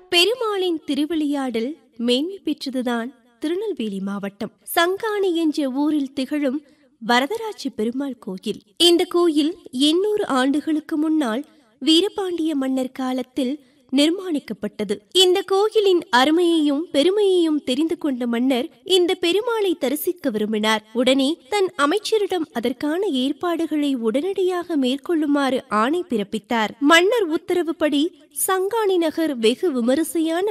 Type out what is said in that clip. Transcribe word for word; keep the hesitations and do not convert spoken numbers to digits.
பெருமாளின் திருவிளையாடல் மேன்மை பெற்றதுதான் திருநெல்வேலி மாவட்டம் சங்காணி என்ற ஊரில் திகழும் வரதராஜ பெருமாள் கோயில். இந்த கோயில் எண்ணூறு ஆண்டுகளுக்கு முன்னால் வீரபாண்டிய மன்னர் காலத்தில் நிர்மாணிக்கப்பட்டது. இந்த கோயிலின் அருமையையும் பெருமையையும் தெரிந்து கொண்ட மன்னர் இந்த பெருமாளை தரிசிக்க விரும்பினார். உடனே தன் அமைச்சரிடம் அதற்கான ஏற்பாடுகளை உடனடியாக மேற்கொள்ளுமாறு ஆணை பிறப்பித்தார். மன்னர் உத்தரவுப்படி சங்காணி நகர் வெகு விமரிசையான